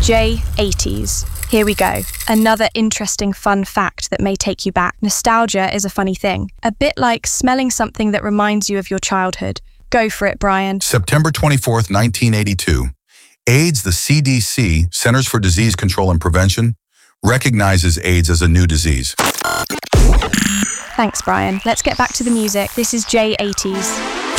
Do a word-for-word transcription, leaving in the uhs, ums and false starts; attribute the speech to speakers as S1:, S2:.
S1: J eighties. Here we go. Another interesting fun fact that may take you back. Nostalgia is a funny thing. A bit like smelling something that reminds you of your childhood. Go for it, Brian.
S2: September twenty-fourth, nineteen eighty-two. AIDS, the C D C, Centers for Disease Control and Prevention, recognizes AIDS as a new disease.
S1: Thanks, Brian. Let's get back to the music. This is J eighties.